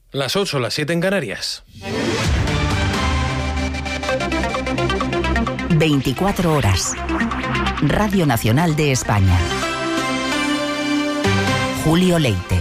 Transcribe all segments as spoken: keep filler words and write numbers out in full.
Las ocho, las siete en Canarias. veinticuatro horas. Radio Nacional de España. Julio Leite.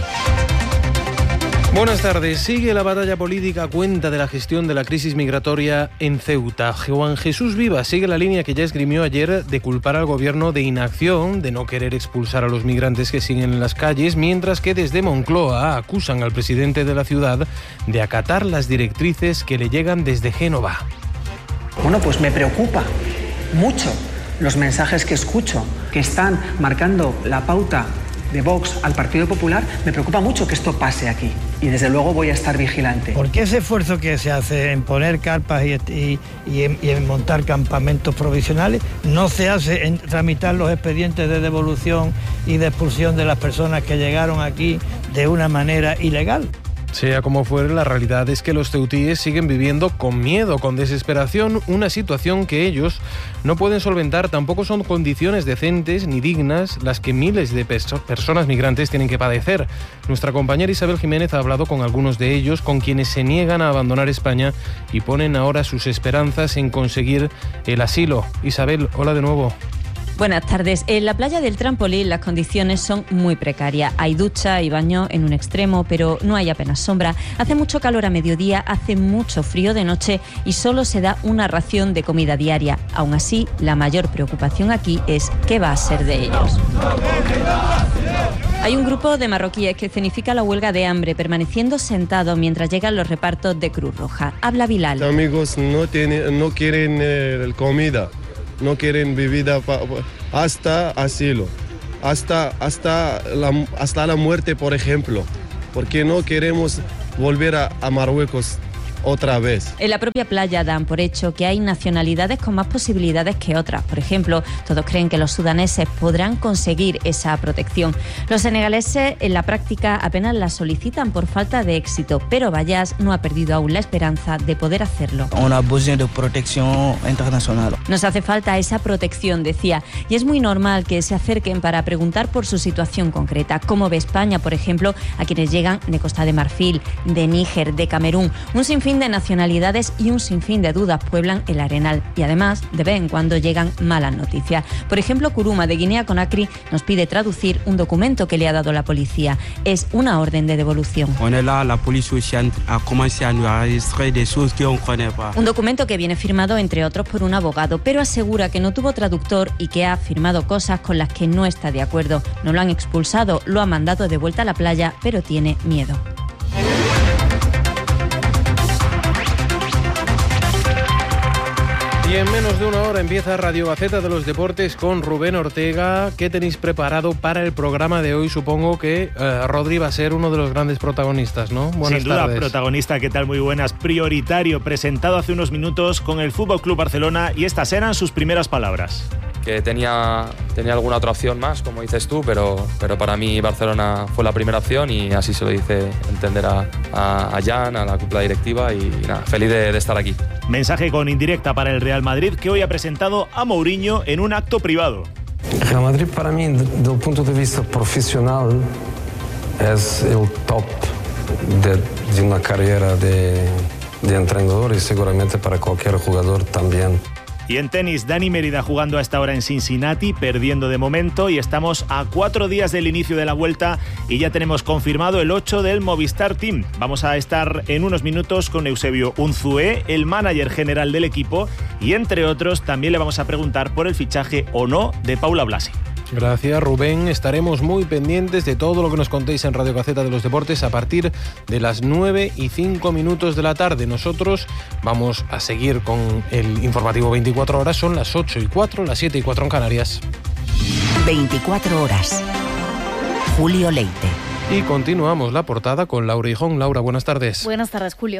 Buenas tardes. Sigue la batalla política a cuenta de la gestión de la crisis migratoria en Ceuta. Juan Jesús Vivas sigue la línea que ya esgrimió ayer de culpar al gobierno de inacción, de no querer expulsar a los migrantes que siguen en las calles, mientras que desde Moncloa acusan al presidente de la ciudad de acatar las directrices que le llegan desde Génova. Bueno, pues me preocupa mucho los mensajes que escucho, que están marcando la pauta de Vox al Partido Popular. Me preocupa mucho que esto pase aquí y desde luego voy a estar vigilante. ¿Por qué ese esfuerzo que se hace en poner carpas y, y, y, en, y en montar campamentos provisionales no se hace en tramitar los expedientes de devolución y de expulsión de las personas que llegaron aquí de una manera ilegal? Sea como fuere, la realidad es que los ceutíes siguen viviendo con miedo, con desesperación, una situación que ellos no pueden solventar. Tampoco son condiciones decentes ni dignas las que miles de perso- personas migrantes tienen que padecer. Nuestra compañera Isabel Jiménez ha hablado con algunos de ellos, con quienes se niegan a abandonar España y ponen ahora sus esperanzas en conseguir el asilo. Isabel, hola de nuevo. Buenas tardes. En la playa del Trampolín las condiciones son muy precarias. Hay ducha y baño en un extremo, pero no hay apenas sombra. Hace mucho calor a mediodía, hace mucho frío de noche y solo se da una ración de comida diaria. Aún así, la mayor preocupación aquí es qué va a ser de ellos. Hay un grupo de marroquíes que escenifica la huelga de hambre, permaneciendo sentados mientras llegan los repartos de Cruz Roja. Habla Bilal. Amigos, no, tienen, no quieren eh, comida. No quieren bebida pa, hasta asilo, hasta, hasta, la, hasta la muerte, por ejemplo, porque no queremos volver a, a Marruecos otra vez. En la propia playa dan por hecho que hay nacionalidades con más posibilidades que otras. Por ejemplo, todos creen que los sudaneses podrán conseguir esa protección. Los senegaleses en la práctica apenas la solicitan por falta de éxito, pero Bayas no ha perdido aún la esperanza de poder hacerlo. Una besoin de protección internacional. Nos hace falta esa protección, decía, y es muy normal que se acerquen para preguntar por su situación concreta. ¿Cómo ve España, por ejemplo, a quienes llegan de Costa de Marfil, de Níger, de Camerún? Un sinfín de nacionalidades y un sinfín de dudas pueblan el Arenal y además de vez en cuando llegan malas noticias. Por ejemplo, Kuruma de Guinea-Conakry nos pide traducir un documento que le ha dado la policía. Es una orden de devolución. Un documento que viene firmado entre otros por un abogado, pero asegura que no tuvo traductor y que ha firmado cosas con las que no está de acuerdo. No lo han expulsado, lo ha mandado de vuelta a la playa, pero tiene miedo. Y en menos de una hora empieza Radio Gaceta de los Deportes con Rubén Ortega. ¿Qué tenéis preparado para el programa de hoy? Supongo que eh, Rodri va a ser uno de los grandes protagonistas, ¿no? Buenas Sin duda, tardes. protagonista. ¿Qué tal? Muy buenas. Prioritario, presentado hace unos minutos con el F C Barcelona y estas eran sus primeras palabras. Que tenía, tenía alguna otra opción más, como dices tú, pero, pero para mí Barcelona fue la primera opción y así se lo dice entender a, a, a Jan, a la cúpula directiva y, y nada, feliz de, de estar aquí. Mensaje con indirecta para el Real Madrid, que hoy ha presentado a Mourinho en un acto privado. Real Madrid para mí, desde el punto de vista profesional, es el top de, de una carrera de, de entrenador y seguramente para cualquier jugador también. Y en tenis, Dani Mérida jugando a esta hora en Cincinnati, perdiendo de momento, y estamos a cuatro días del inicio de la vuelta y ya tenemos confirmado el ocho del Movistar Team. Vamos a estar en unos minutos con Eusebio Unzué, el manager general del equipo, y entre otros también le vamos a preguntar por el fichaje o no de Paula Blasi. Gracias, Rubén. Estaremos muy pendientes de todo lo que nos contéis en Radio Gaceta de los Deportes a partir de las nueve y cinco minutos de la tarde. Nosotros vamos a seguir con el informativo veinticuatro horas. Son las ocho y cuatro, las siete y cuatro en Canarias. veinticuatro horas. Julio Leite. Y continuamos la portada con Laura Hijón. Laura, buenas tardes. Buenas tardes, Julio.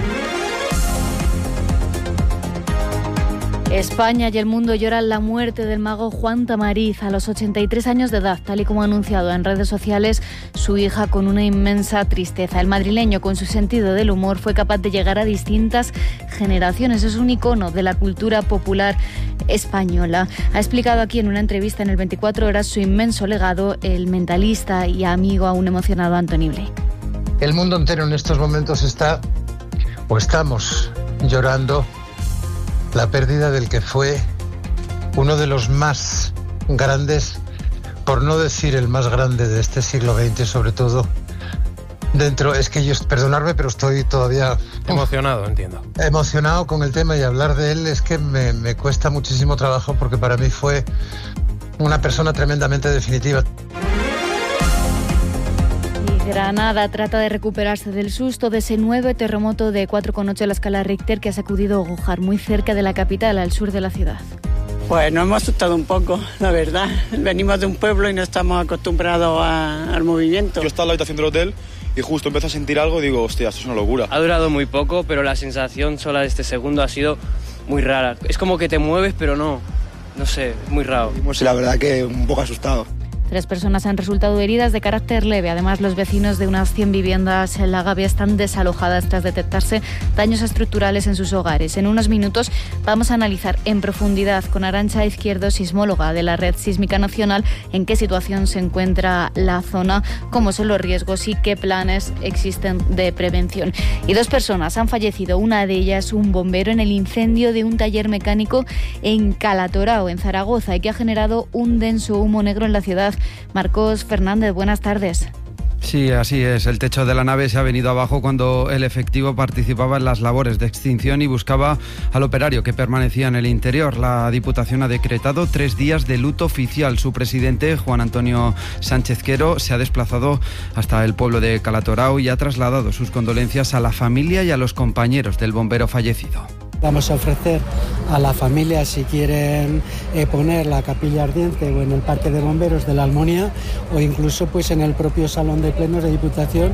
España y el mundo lloran la muerte del mago Juan Tamariz a los ochenta y tres años de edad, tal y como ha anunciado en redes sociales su hija con una inmensa tristeza. El madrileño, con su sentido del humor, fue capaz de llegar a distintas generaciones. Es un icono de la cultura popular española. Ha explicado aquí en una entrevista en el veinticuatro horas su inmenso legado el mentalista y amigo aún emocionado Antoni Blay. El mundo entero en estos momentos está, o estamos, llorando la pérdida del que fue uno de los más grandes, por no decir el más grande de este siglo veinte, sobre todo dentro, es que yo, perdonadme, pero estoy todavía emocionado, uf, entiendo. Emocionado con el tema, y hablar de él es que me, me cuesta muchísimo trabajo, porque para mí fue una persona tremendamente definitiva. Granada trata de recuperarse del susto de ese nuevo terremoto de cuatro coma ocho en la escala Richter que ha sacudido Gujar, muy cerca de la capital, al sur de la ciudad. Pues nos hemos asustado un poco, la verdad. Venimos de un pueblo y no estamos acostumbrados a, al movimiento. Yo estaba en la habitación del hotel y justo empecé a sentir algo y digo, hostia, esto es una locura. Ha durado muy poco, pero la sensación sola de este segundo ha sido muy rara. Es como que te mueves, pero no, no sé, muy raro. Sí, la verdad que un poco asustado. Tres personas han resultado heridas de carácter leve. Además, los vecinos de unas cien viviendas en La Gavia están desalojadas tras detectarse daños estructurales en sus hogares. En unos minutos vamos a analizar en profundidad con Arantxa Izquierdo, sismóloga de la Red Sísmica Nacional, en qué situación se encuentra la zona, cómo son los riesgos y qué planes existen de prevención. Y dos personas han fallecido, una de ellas un bombero, en el incendio de un taller mecánico en Calatorao, en Zaragoza, y que ha generado un denso humo negro en la ciudad. Marcos Fernández, buenas tardes. Sí, así es. El techo de la nave se ha venido abajo cuando el efectivo participaba en las labores de extinción y buscaba al operario que permanecía en el interior. La Diputación ha decretado tres días de luto oficial. Su presidente, Juan Antonio Sánchez Quero, se ha desplazado hasta el pueblo de Calatorao y ha trasladado sus condolencias a la familia y a los compañeros del bombero fallecido. Vamos a ofrecer a la familia, si quieren eh, poner la capilla ardiente o en el Parque de Bomberos de la Almunia, o incluso pues en el propio Salón de Plenos de Diputación.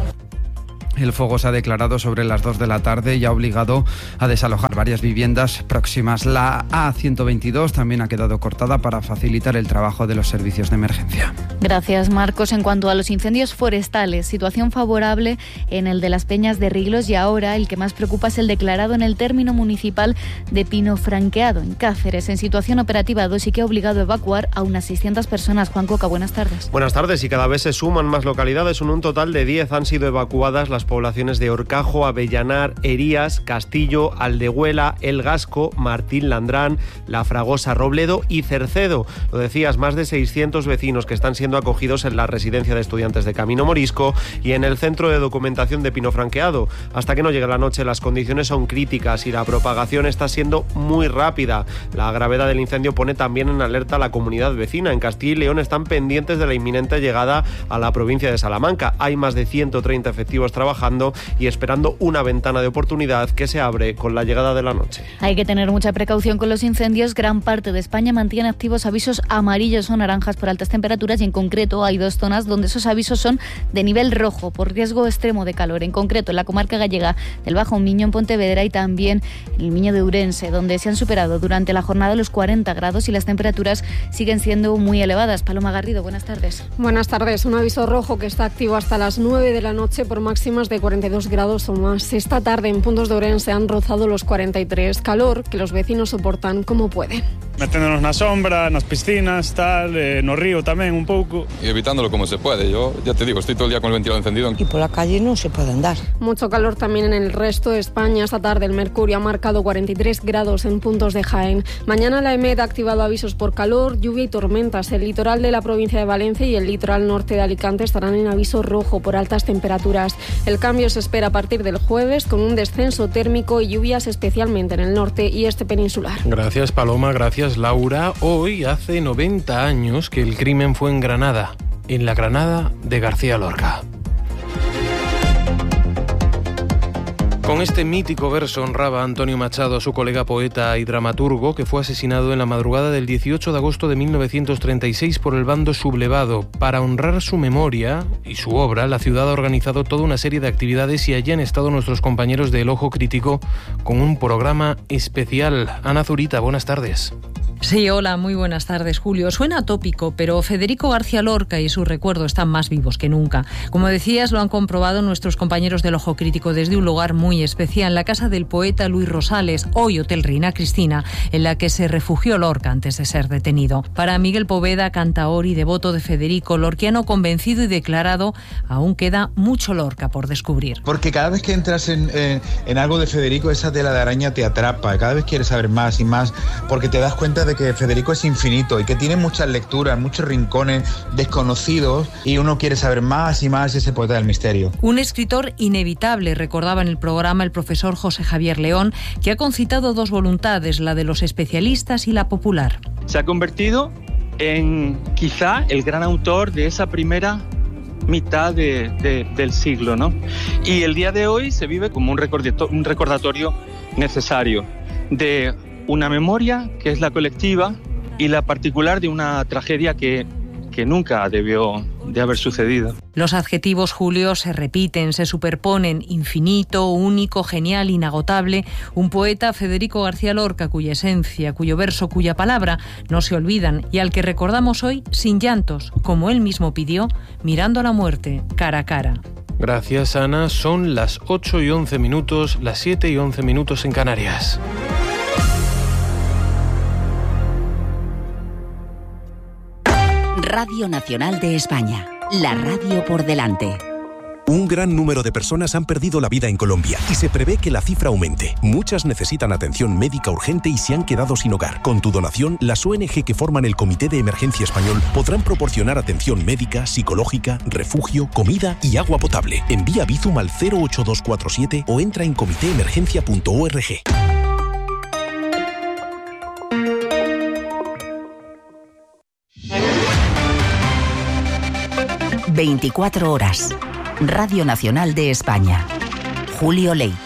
El fuego se ha declarado sobre las dos de la tarde y ha obligado a desalojar varias viviendas próximas. La A ciento veintidós también ha quedado cortada para facilitar el trabajo de los servicios de emergencia. Gracias, Marcos. En cuanto a los incendios forestales, situación favorable en el de las Peñas de Riglos, y ahora el que más preocupa es el declarado en el término municipal de Pino Franqueado, en Cáceres, en situación operativa dos, y que ha obligado a evacuar a unas seiscientas personas. Juan Coca, buenas tardes. Buenas tardes, y cada vez se suman más localidades. En un total de diez han sido evacuadas las poblaciones de Horcajo, Avellanar, Herías, Castillo, Aldehuela, El Gasco, Martín Landrán, La Fragosa, Robledo y Cercedo. Lo decías, más de seiscientos vecinos que están siendo acogidos en la residencia de estudiantes de Camino Morisco y en el centro de documentación de Pino Franqueado. Hasta que no llegue la noche, las condiciones son críticas y la propagación está siendo muy rápida. La gravedad del incendio pone también en alerta a la comunidad vecina. En Castilla y León están pendientes de la inminente llegada a la provincia de Salamanca. Hay más de ciento treinta efectivos trabajando y esperando una ventana de oportunidad que se abre con la llegada de la noche. Hay que tener mucha precaución con los incendios. Gran parte de España mantiene activos avisos amarillos o naranjas por altas temperaturas, y en concreto hay dos zonas donde esos avisos son de nivel rojo por riesgo extremo de calor. En concreto en la comarca gallega del Bajo Miño, en Pontevedra, y también en el Miño de Ourense, donde se han superado durante la jornada los cuarenta grados y las temperaturas siguen siendo muy elevadas. Paloma Garrido, buenas tardes. Buenas tardes. Un aviso rojo que está activo hasta las nueve de la noche por máximas de cuarenta y dos grados o más. Esta tarde en puntos de Ourense han rozado los cuarenta y tres, calor que los vecinos soportan como pueden. Meténdonos na sombra, nas piscinas, tal, eh, no río tamén un pouco. Y evitándolo como se puede. Yo ya te digo, estoy todo el día con el ventilador encendido. Y por la calle no se puede andar. Mucho calor también en el resto de España. Esta tarde el mercurio ha marcado cuarenta y tres grados en puntos de Jaén. Mañana la EMET ha activado avisos por calor, lluvia y tormentas. El litoral de la provincia de Valencia y el litoral norte de Alicante estarán en aviso rojo por altas temperaturas. El cambio se espera a partir del jueves, con un descenso térmico y lluvias especialmente en el norte y este peninsular. Gracias, Paloma, gracias, Laura. Hoy hace noventa años que el crimen fue en Granada, en la Granada de García Lorca. Con este mítico verso honraba Antonio Machado a su colega poeta y dramaturgo, que fue asesinado en la madrugada del dieciocho de agosto de mil novecientos treinta y seis por el bando sublevado. Para honrar su memoria y su obra, la ciudad ha organizado toda una serie de actividades y allí han estado nuestros compañeros de El Ojo Crítico con un programa especial. Ana Zurita, buenas tardes. Sí, hola, muy buenas tardes, Julio. Suena atópico, pero Federico García Lorca y su recuerdo están más vivos que nunca. Como decías, lo han comprobado nuestros compañeros del Ojo Crítico desde un lugar muy especial, la casa del poeta Luis Rosales, hoy Hotel Reina Cristina, en la que se refugió Lorca antes de ser detenido. Para Miguel Poveda, cantaor y devoto de Federico, lorquiano convencido y declarado, aún queda mucho Lorca por descubrir. Porque cada vez que entras en, en, en algo de Federico, esa tela de araña te atrapa, cada vez quieres saber más y más, porque te das cuenta de que Federico es infinito y que tiene muchas lecturas, muchos rincones desconocidos, y uno quiere saber más y más de ese poeta del misterio. Un escritor inevitable, recordaba en el programa el profesor José Javier León, que ha concitado dos voluntades, la de los especialistas y la popular. Se ha convertido en quizá el gran autor de esa primera mitad de, de, del siglo, ¿no? Y el día de hoy se vive como un recordatorio, un recordatorio necesario de una memoria que es la colectiva y la particular de una tragedia que, que nunca debió de haber sucedido. Los adjetivos, Julio, se repiten, se superponen: infinito, único, genial, inagotable. Un poeta, Federico García Lorca, cuya esencia, cuyo verso, cuya palabra no se olvidan y al que recordamos hoy sin llantos, como él mismo pidió, mirando a la muerte cara a cara. Gracias, Ana. Son las ocho y once minutos, las siete y once minutos en Canarias. Radio Nacional de España, la radio por delante. Un gran número de personas han perdido la vida en Colombia y se prevé que la cifra aumente. Muchas necesitan atención médica urgente y se han quedado sin hogar. Con tu donación, las O N G que forman el Comité de Emergencia Español podrán proporcionar atención médica, psicológica, refugio, comida y agua potable. Envía Bizum al cero ocho dos cuatro siete o entra en comité emergencia punto org. veinticuatro horas. Radio Nacional de España. Julio Leite.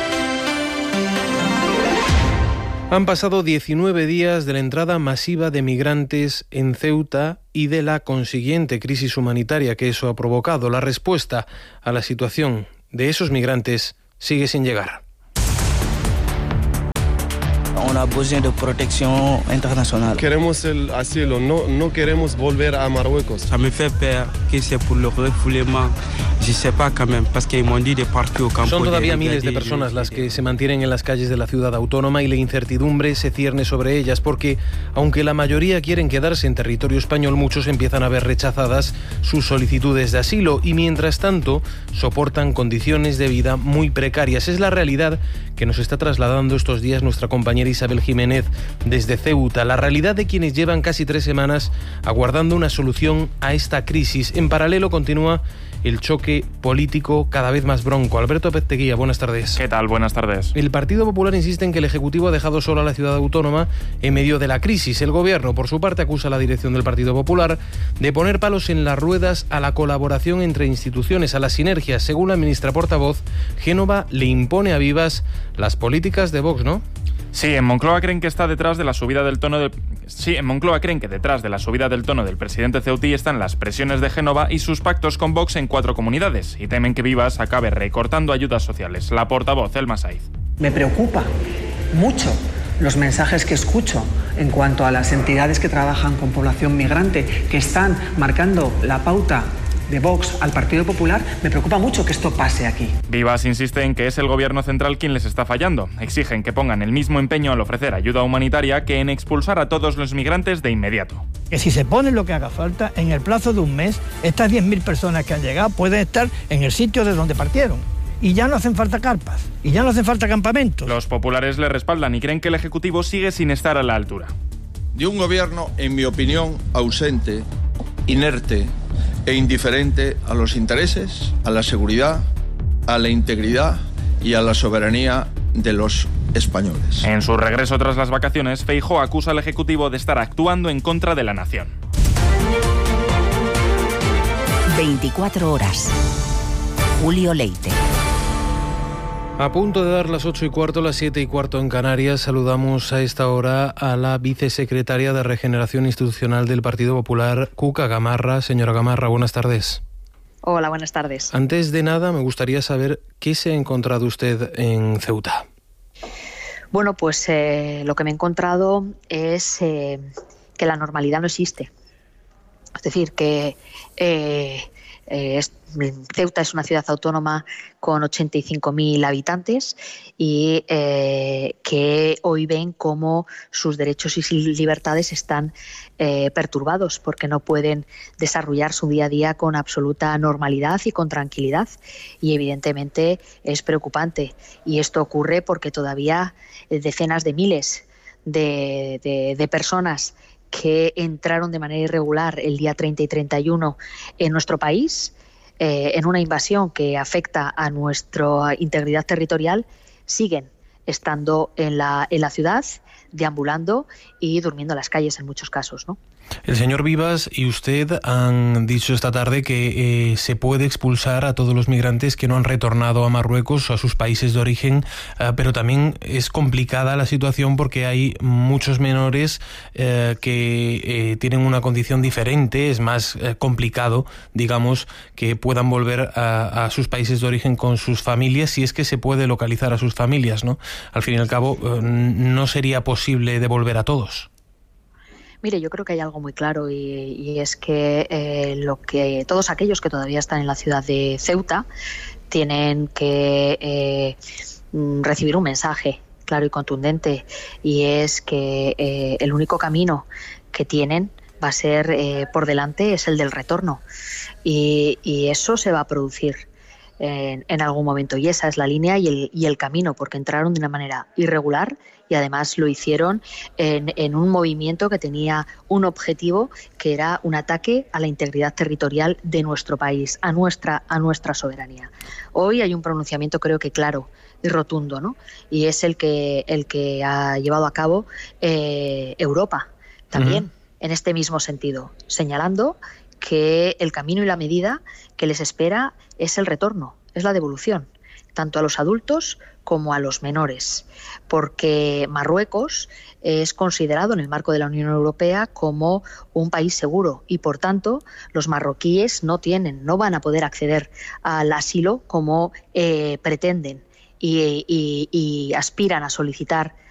Han pasado diecinueve días de la entrada masiva de migrantes en Ceuta y de la consiguiente crisis humanitaria que eso ha provocado. La respuesta a la situación de esos migrantes sigue sin llegar. On a besoin de protección internacional. Queremos el asilo, no, no queremos volver a Marruecos. Ça me fait peur que c'est pour le refoulement. Je sais pas quand même, parce qu'ils m'ont dit de partir au campo. Son todavía miles de personas las que se mantienen en las calles de la ciudad autónoma y la incertidumbre se cierne sobre ellas porque, aunque la mayoría quieren quedarse en territorio español, muchos empiezan a ver rechazadas sus solicitudes de asilo y, mientras tanto, soportan condiciones de vida muy precarias. Es la realidad que nos está trasladando estos días nuestra compañera Isabel Jiménez desde Ceuta, la realidad de quienes llevan casi tres semanas aguardando una solución a esta crisis. En paralelo continúa el choque político cada vez más bronco. Alberto Pezteguía, buenas tardes. ¿Qué tal? Buenas tardes. El Partido Popular insiste en que el Ejecutivo ha dejado sola a la ciudad autónoma en medio de la crisis. El Gobierno, por su parte, acusa a la dirección del Partido Popular de poner palos en las ruedas a la colaboración entre instituciones, a las sinergias. Según la ministra portavoz, Génova le impone a Vivas las políticas de Vox, ¿no? Sí, en Moncloa creen que está detrás de la subida del tono del... Sí, en Moncloa creen que detrás de la subida del tono del presidente ceutí están las presiones de Génova y sus pactos con Vox en cuatro comunidades, y temen que Vivas acabe recortando ayudas sociales. La portavoz, Elma Saiz. Me preocupa mucho los mensajes que escucho en cuanto a las entidades que trabajan con población migrante, que están marcando la pauta de Vox al Partido Popular. Me preocupa mucho que esto pase aquí. Vivas insiste en que es el gobierno central quien les está fallando. Exigen que pongan el mismo empeño al ofrecer ayuda humanitaria que en expulsar a todos los migrantes de inmediato. Que si se pone lo que haga falta, en el plazo de un mes, estas diez mil personas que han llegado pueden estar en el sitio de donde partieron. Y ya no hacen falta carpas, y ya no hacen falta campamentos. Los populares le respaldan y creen que el Ejecutivo sigue sin estar a la altura. De un gobierno, en mi opinión, ausente, inerte e indiferente a los intereses, a la seguridad, a la integridad y a la soberanía de los españoles. En su regreso tras las vacaciones, Feijóo acusa al Ejecutivo de estar actuando en contra de la nación. veinticuatro horas. Julio Leite. A punto de dar las ocho y cuarto, las siete y cuarto en Canarias, saludamos a esta hora a la vicesecretaria de Regeneración Institucional del Partido Popular, Cuca Gamarra. Señora Gamarra, buenas tardes. Hola, buenas tardes. Antes de nada, me gustaría saber qué se ha encontrado usted en Ceuta. Bueno, pues eh, lo que me he encontrado es eh, que la normalidad no existe. Es decir, que eh, eh, es, Ceuta es una ciudad autónoma con ochenta y cinco mil habitantes y eh, que hoy ven cómo sus derechos y libertades están eh, perturbados porque no pueden desarrollar su día a día con absoluta normalidad y con tranquilidad. Y evidentemente es preocupante. Y esto ocurre porque todavía decenas de miles de, de, de personas que entraron de manera irregular el día treinta y treinta y uno en nuestro país, eh, en una invasión que afecta a nuestra integridad territorial, siguen estando en la, en la ciudad, deambulando y durmiendo en las calles en muchos casos, ¿no? El señor Vivas y usted han dicho esta tarde que eh, se puede expulsar a todos los migrantes que no han retornado a Marruecos o a sus países de origen, eh, pero también es complicada la situación porque hay muchos menores eh, que eh, tienen una condición diferente. Es más eh, complicado, digamos, que puedan volver a, a sus países de origen con sus familias, si es que se puede localizar a sus familias, ¿no? Al fin y al cabo, eh, no sería posible devolver a todos. Mire, yo creo que hay algo muy claro y, y es que eh, lo que todos aquellos que todavía están en la ciudad de Ceuta tienen que eh, recibir un mensaje claro y contundente, y es que eh, el único camino que tienen va a ser eh, por delante es el del retorno, y, y eso se va a producir en, en algún momento, y esa es la línea y el, y el camino, porque entraron de una manera irregular y además lo hicieron en, en un movimiento que tenía un objetivo, que era un ataque a la integridad territorial de nuestro país, a nuestra, a nuestra soberanía. Hoy hay un pronunciamiento, creo que claro y rotundo, ¿no? Y es el que, el que ha llevado a cabo eh, Europa también, uh-huh. en este mismo sentido, señalando que el camino y la medida que les espera es el retorno, es la devolución, tanto a los adultos como a los menores, porque Marruecos es considerado en el marco de la Unión Europea como un país seguro y, por tanto, los marroquíes no tienen, no van a poder acceder al asilo como eh, pretenden y, y, y aspiran a solicitar